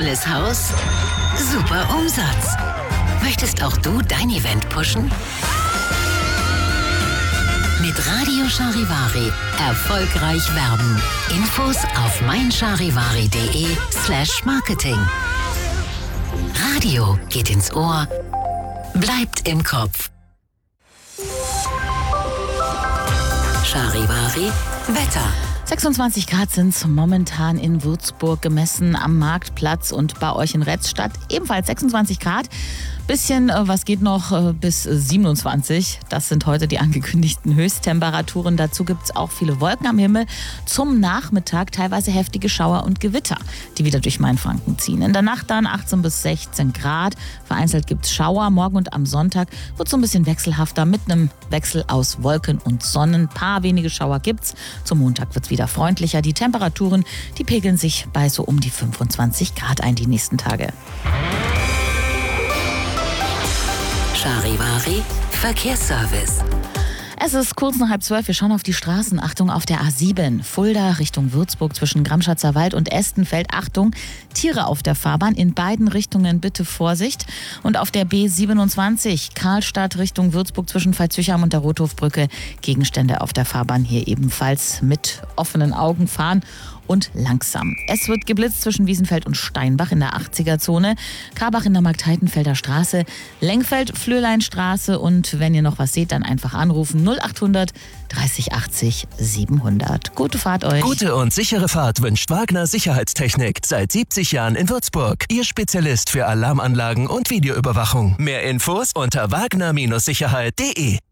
Volles Haus, super Umsatz. Möchtest auch du dein Event pushen? Mit Radio Charivari erfolgreich werben. Infos auf meincharivari.de/marketing. Radio geht ins Ohr, bleibt im Kopf. Charivari Wetter. 26 Grad sind es momentan in Würzburg gemessen am Marktplatz und bei euch in Retzstadt ebenfalls 26 Grad. Bisschen, was geht noch, bis 27. Das sind heute die angekündigten Höchsttemperaturen. Dazu gibt es auch viele Wolken am Himmel. Zum Nachmittag teilweise heftige Schauer und Gewitter, die wieder durch Mainfranken ziehen. In der Nacht dann 18 bis 16 Grad. Vereinzelt gibt es Schauer. Morgen und am Sonntag wird so ein bisschen wechselhafter mit einem Wechsel aus Wolken und Sonnen. Ein paar wenige Schauer gibt's. Zum Montag wird es wieder freundlicher. Die Temperaturen, die pegeln sich bei so um die 25 Grad ein die nächsten Tage. Charivari Verkehrsservice. Es ist kurz nach 11:30. Wir schauen auf die Straßen. Achtung auf der A7. Fulda Richtung Würzburg zwischen Gramschatzer Wald und Estenfeld. Achtung, Tiere auf der Fahrbahn. In beiden Richtungen bitte Vorsicht. Und auf der B27 Karlstadt Richtung Würzburg zwischen Veitshöchheim und der Rothofbrücke. Gegenstände auf der Fahrbahn hier ebenfalls mit offenen Augen fahren. Und langsam. Es wird geblitzt zwischen Wiesenfeld und Steinbach in der 80er-Zone, Karbach in der Markt-Heitenfelder Straße, Lengfeld, Flöhleinstraße und wenn ihr noch was seht, dann einfach anrufen 0800 30 80 700. Gute Fahrt euch. Gute und sichere Fahrt wünscht Wagner Sicherheitstechnik. Seit 70 Jahren in Würzburg. Ihr Spezialist für Alarmanlagen und Videoüberwachung. Mehr Infos unter wagner-sicherheit.de.